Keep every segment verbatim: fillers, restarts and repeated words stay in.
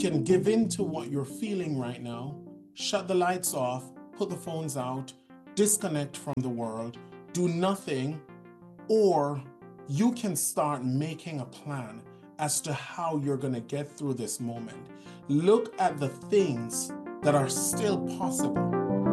can give in to what you're feeling right now, shut the lights off, put the phones out, disconnect from the world, do nothing, or you can start making a plan as to how you're going to get through this moment. Look at the things that are still possible.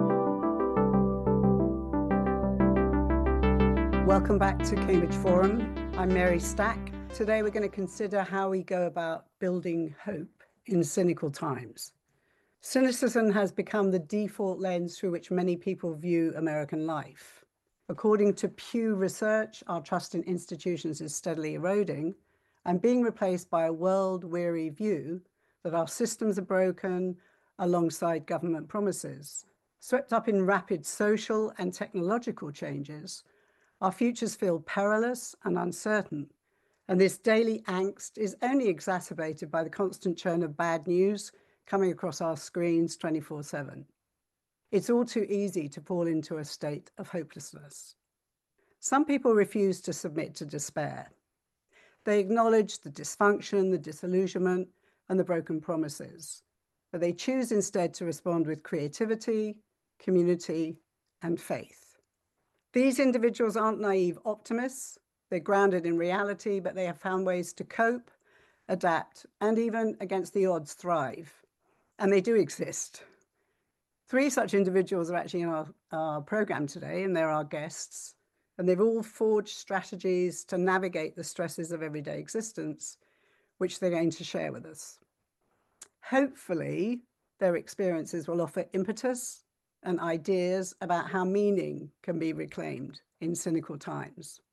Welcome back to Cambridge Forum. I'm Mary Stack. Today we're going to consider how we go about building hope in cynical times. Cynicism has become the default lens through which many people view American life. According to Pew Research, our trust in institutions is steadily eroding and being replaced by a world-weary view that our systems are broken alongside government promises. Swept up in rapid social and technological changes, our futures feel perilous and uncertain, and this daily angst is only exacerbated by the constant churn of bad news coming across our screens twenty-four seven. It's all too easy to fall into a state of hopelessness. Some people refuse to submit to despair. They acknowledge the dysfunction, the disillusionment, and the broken promises, but they choose instead to respond with creativity, community, and faith. These individuals aren't naive optimists. They're grounded in reality, but they have found ways to cope, adapt, and even against the odds thrive. And they do exist. Three such individuals are actually in our, our program today, and they're our guests. And they've all forged strategies to navigate the stresses of everyday existence, which they're going to share with us. Hopefully, their experiences will offer impetus and ideas about how meaning can be reclaimed in cynical times.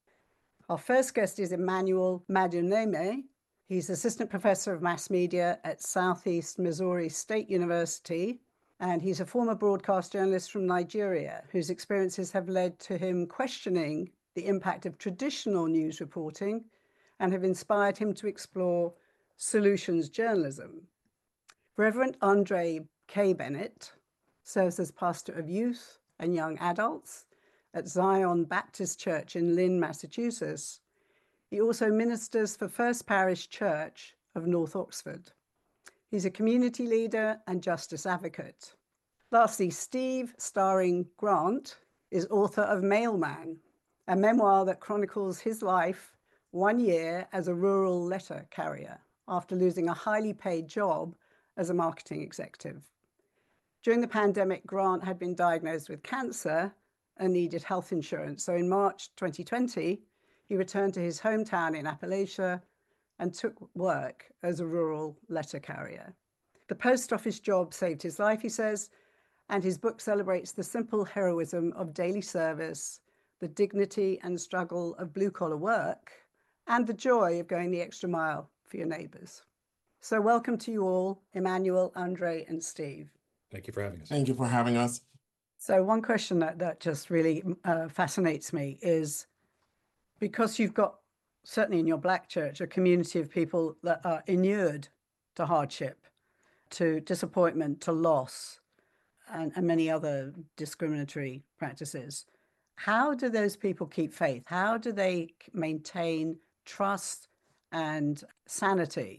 Our first guest is Emmanuel Maduneme. He's assistant professor of mass media at Southeast Missouri State University, and he's a former broadcast journalist from Nigeria, whose experiences have led to him questioning the impact of traditional news reporting and have inspired him to explore solutions journalism. Reverend Andre K. Bennett serves as pastor of youth and young adults at Zion Baptist Church in Lynn, Massachusetts. He also ministers for First Parish Church of North Oxford. He's a community leader and justice advocate. Lastly, Steve Starring Grant is author of Mailman, a memoir that chronicles his life one year as a rural letter carrier after losing a highly paid job as a marketing executive. During the pandemic, Grant had been diagnosed with cancer and needed health insurance. So in March twenty twenty, he returned to his hometown in Appalachia and took work as a rural letter carrier. The post office job saved his life, he says, and his book celebrates the simple heroism of daily service, the dignity and struggle of blue-collar work, and the joy of going the extra mile for your neighbors. So welcome to you all, Emmanuel, Andre, and Steve. Thank you for having us. Thank you for having us. So one question that, that just really uh, fascinates me is, because you've got, certainly in your Black church, a community of people that are inured to hardship, to disappointment, to loss, and, and many other discriminatory practices. How do those people keep faith? How do they maintain trust and sanity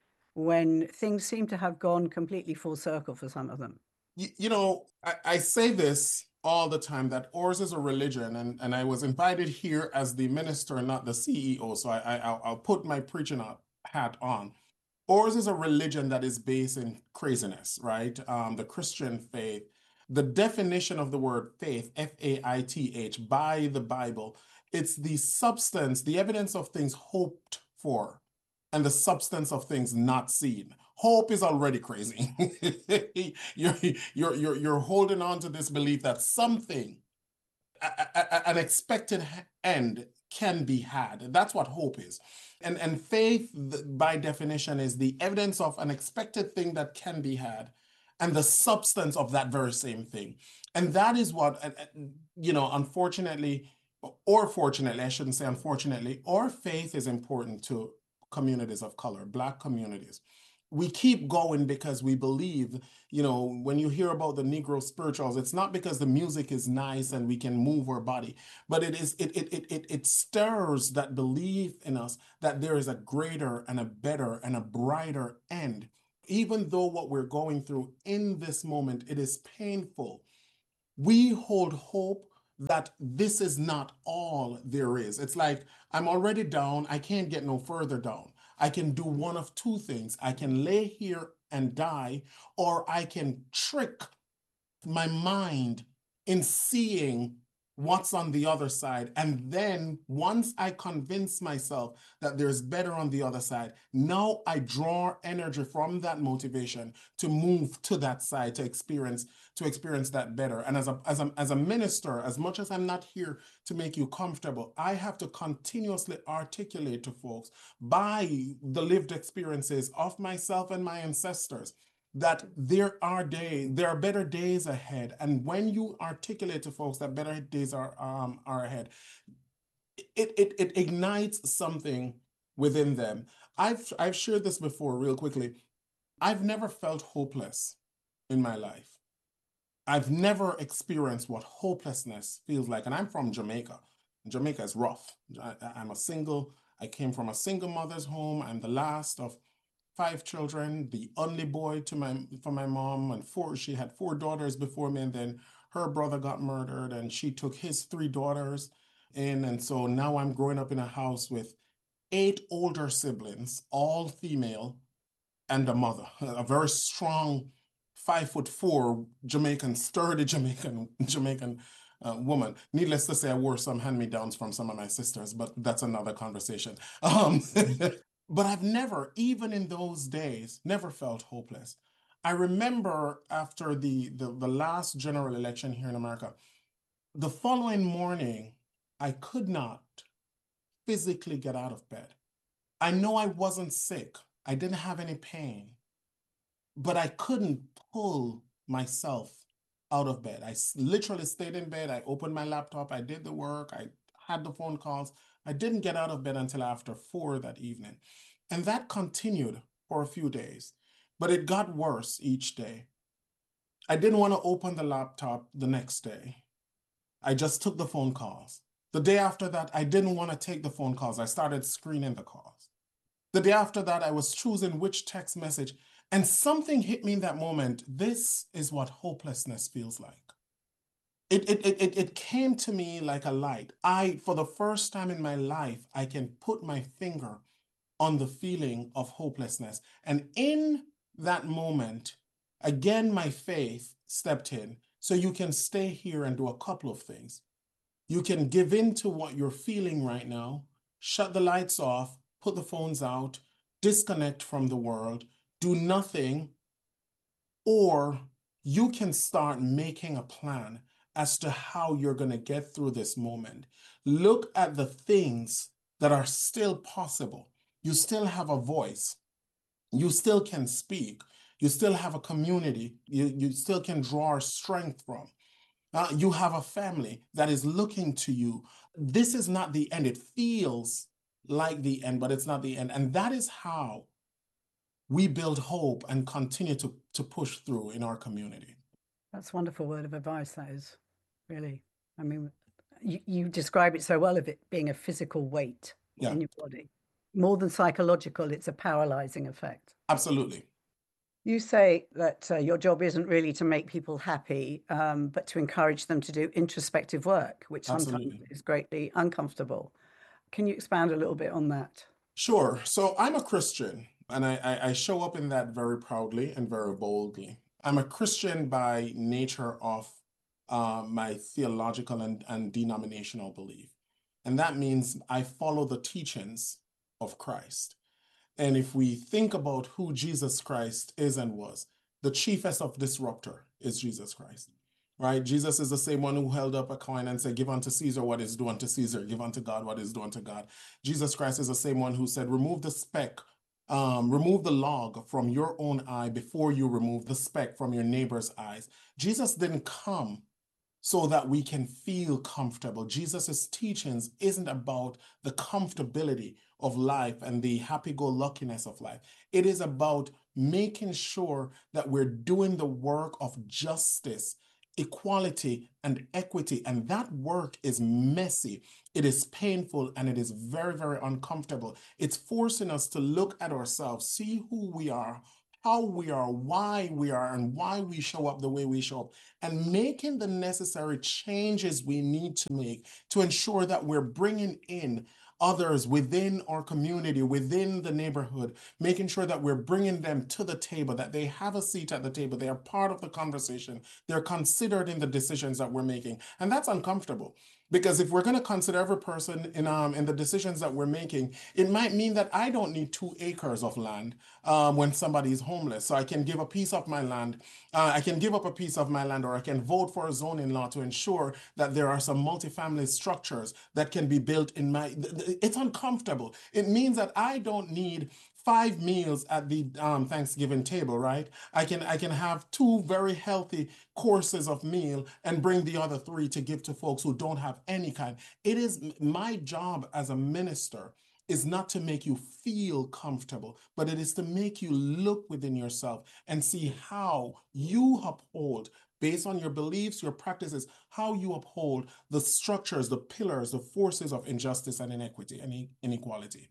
when things seem to have gone completely full circle for some of them? You, you know, I, I say this all the time, that ours is a religion, and, and I was invited here as the minister, not the C E O, so I, I, I'll, I'll put my preaching hat on. Ours is a religion that is based in craziness, right? Um, the Christian faith, the definition of the word faith, F A I T H, by the Bible, it's the substance, the evidence of things hoped for, and the substance of things not seen. Hope is already crazy. you're, you're, you're, you're holding on to this belief that something, a, a, an expected end can be had. That's what hope is. And, and faith, by definition, is the evidence of an expected thing that can be had and the substance of that very same thing. And that is what, you know, unfortunately, or fortunately, I shouldn't say unfortunately, our faith is important to communities of color, Black communities. We keep going because we believe, you know, when you hear about the Negro spirituals, it's not because the music is nice and we can move our body, but it is it it it it, it stirs that belief in us that there is a greater and a better and a brighter end. even though what we're going through in this moment, it is painful, we hold hope that this is not all there is. It's like, I'm already down. I can't get no further down. I can do one of two things. I can lay here and die, or I can trick my mind in seeing what's on the other side. And then once I convince myself that there's better on the other side, now I draw energy from that motivation to move to that side, to experience to experience that better. And as a, as a, as a minister, as much as I'm not here to make you comfortable, I have to continuously articulate to folks by the lived experiences of myself and my ancestors that there are days, there are better days ahead. And when you articulate to folks that better days are um, are ahead, it, it it ignites something within them. I've I've shared this before real quickly. I've never felt hopeless in my life. I've never experienced what hopelessness feels like. And I'm from Jamaica. Jamaica is rough. I, I'm a single, I came from a single mother's home. I'm the last of five children, the only boy to my for my mom, and four. She had four daughters before me, and then her brother got murdered, and she took his three daughters in, and so now I'm growing up in a house with eight older siblings, all female, and a mother, a very strong, five foot four Jamaican, sturdy Jamaican Jamaican uh, woman. Needless to say, I wore some hand-me-downs from some of my sisters, but that's another conversation. Um, But I've never, even in those days, never felt hopeless. I remember after the, the, the last general election here in America, the following morning, I could not physically get out of bed. I know I wasn't sick. I didn't have any pain, but I couldn't pull myself out of bed. I literally stayed in bed. I opened my laptop. I did the work. I had the phone calls. I didn't get out of bed until after four that evening. And that continued for a few days, but it got worse each day. I didn't want to open the laptop the next day. I just took the phone calls. The day after that, I didn't want to take the phone calls. I started screening the calls. The day after that, I was choosing which text message, and something hit me in that moment. This is what hopelessness feels like. It, it, it, it came to me like a light. I, for the first time in my life, I can put my finger on the feeling of hopelessness. And in that moment, again, my faith stepped in. So you can stay here and do a couple of things. You can give in to what you're feeling right now, shut the lights off, put the phones out, disconnect from the world, do nothing, or you can start making a plan as to how you're going to get through this moment. Look at the things that are still possible. You still have a voice. You still can speak. You still have a community. You, you still can draw strength from. Uh, you have a family that is looking to you. This is not the end. It feels like the end, but it's not the end. And that is how we build hope and continue to, to push through in our community. That's a wonderful word of advice, that is, really. I mean, you, you describe it so well, of it being a physical weight yeah. in your body. More than psychological, it's a paralyzing effect. Absolutely. You say that uh, your job isn't really to make people happy, um, but to encourage them to do introspective work, which sometimes Absolutely. Is greatly uncomfortable. Can you expand a little bit on that? Sure. So I'm a Christian, and I, I, I show up in that very proudly and very boldly. I'm a Christian by nature of uh, my theological and, and denominational belief. And that means I follow the teachings of Christ. And if we think about who Jesus Christ is and was, the chiefest of disruptor is Jesus Christ, right? Jesus is the same one who held up a coin and said, give unto Caesar what is due unto Caesar, give unto God what is due unto God. Jesus Christ is the same one who said, remove the speck, um, remove the log from your own eye before you remove the speck from your neighbor's eyes. Jesus didn't come so that we can feel comfortable. Jesus's teachings isn't about the comfortability of life and the happy-go-luckiness of life. It is about making sure that we're doing the work of justice, equality, and equity. And that work is messy, it is painful, and it is very, very uncomfortable. It's forcing us to look at ourselves, see who we are, how we are, why we are, and why we show up the way we show up, and making the necessary changes we need to make to ensure that we're bringing in others within our community, within the neighborhood, making sure that we're bringing them to the table, that they have a seat at the table, they are part of the conversation, they're considered in the decisions that we're making. And that's uncomfortable. Because if we're going to consider every person in um in the decisions that we're making, it might mean that I don't need two acres of land um, when somebody is homeless. So I can give a piece of my land, uh, I can give up a piece of my land, or I can vote for a zoning law to ensure that there are some multifamily structures that can be built in my. It's uncomfortable. It means that I don't need five meals at the um, Thanksgiving table, right? I can I can have two very healthy courses of meal and bring the other three to give to folks who don't have any kind. It is my job as a minister is not to make you feel comfortable, but it is to make you look within yourself and see how you uphold, based on your beliefs, your practices, how you uphold the structures, the pillars, the forces of injustice and inequity and inequality.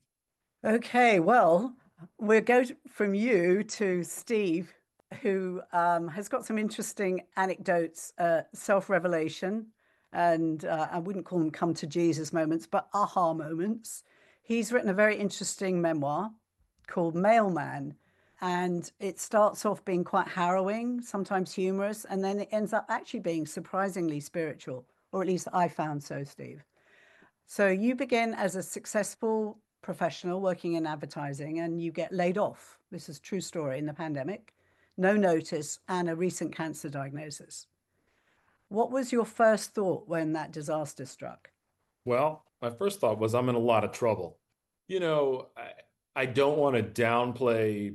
Okay, well, we'll go from you to Steve, who um, has got some interesting anecdotes, uh, self-revelation, and uh, I wouldn't call them come to Jesus moments, but aha moments. He's written a very interesting memoir called Mailman, and it starts off being quite harrowing, sometimes humorous, and then it ends up actually being surprisingly spiritual, or at least I found so, Steve. So you begin as a successful professional working in advertising and you get laid off. This is a true story in the pandemic, no notice, and a recent cancer diagnosis. What was your first thought when that disaster struck? Well, my first thought was I'm in a lot of trouble. You know, I, I don't want to downplay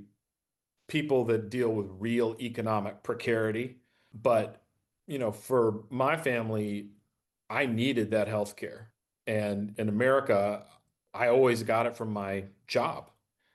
people that deal with real economic precarity, but you know, for my family, I needed that health care. And in America, I always got it from my job.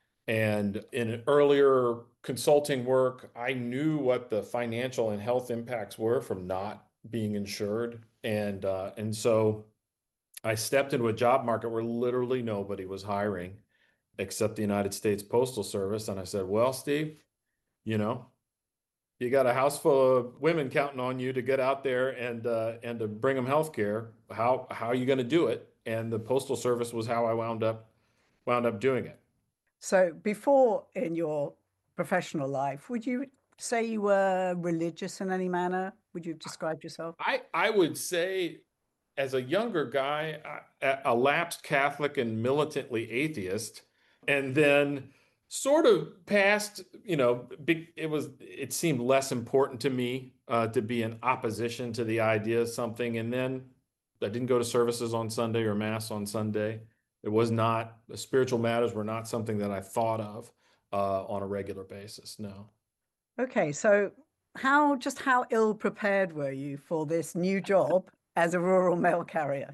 And in an earlier consulting work, I knew what the financial and health impacts were from not being insured. And uh, and so I stepped into a job market where literally nobody was hiring except the United States Postal Service. And I said, well, Steve, you know, you got a house full of women counting on you to get out there and uh, and to bring them health care. How how are you going to do it? And the Postal Service was how I wound up wound up doing it. So before in your professional life, would you say you were religious in any manner? Would you have described yourself? I I would say as a younger guy, a, a lapsed Catholic and militantly atheist, and then sort of past, you know, big, it was, it seemed less important to me uh, to be in opposition to the idea of something. And then I didn't go to services on Sunday or mass on Sunday. It was not, the spiritual matters were not something that I thought of uh, on a regular basis. No. Okay, so how just how ill prepared were you for this new job as a rural mail carrier?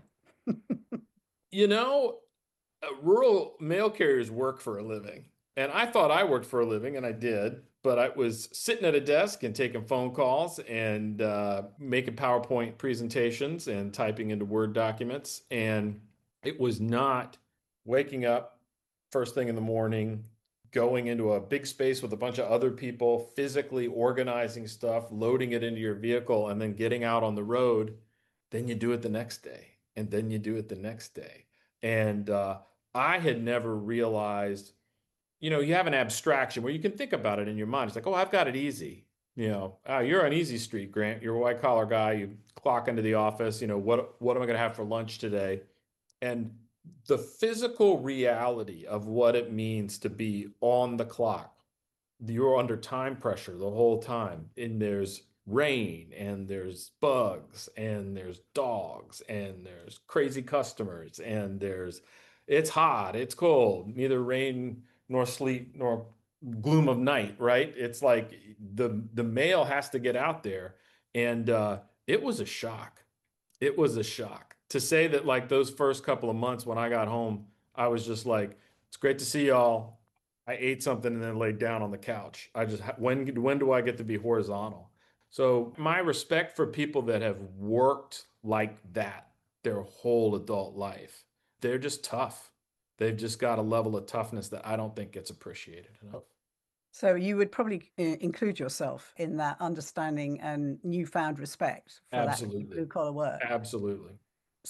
You know, uh, rural mail carriers work for a living. And I thought I worked for a living, and I did, but I was sitting at a desk and taking phone calls and uh, making PowerPoint presentations and typing into Word documents. And it was not waking up first thing in the morning, going into a big space with a bunch of other people, physically organizing stuff, loading it into your vehicle, and then getting out on the road. Then you do it the next day, and then you do it the next day. And uh, I had never realized, you know, you have an abstraction where you can think about it in your mind. It's like, oh, I've got it easy. You know, oh, you're on easy street, Grant. You're a white collar guy. You clock into the office. You know, what what am I going to have for lunch today? And the physical reality of what it means to be on the clock. You're under time pressure the whole time. And there's rain, and there's bugs, and there's dogs, and there's crazy customers, and there's it's hot, it's cold, neither rain nor sleet nor gloom of night, right? It's like the the mail has to get out there. And uh, it was a shock. It was a shock to say that, like, those first couple of months when I got home, I was just like, it's great to see y'all. I ate something and then laid down on the couch. I just, when when do I get to be horizontal? So my respect for people that have worked like that their whole adult life, they're just tough. They've just got a level of toughness that I don't think gets appreciated enough. So you would probably uh, include yourself in that understanding and newfound respect for that Absolutely. blue collar work. Absolutely.